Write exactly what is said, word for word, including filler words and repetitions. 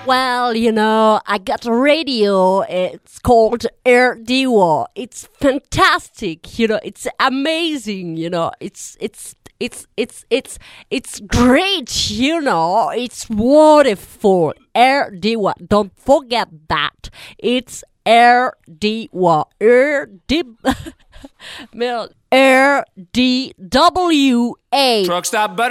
Well, you know, I got a radio. It's called Air Diwa. It's fantastic. You know, it's amazing. You know, it's it's it's it's it's it's great. You know, it's wonderful. Air Diwa. Don't forget that. It's Air Diwa. Air D. Air D W A. Truck stop better.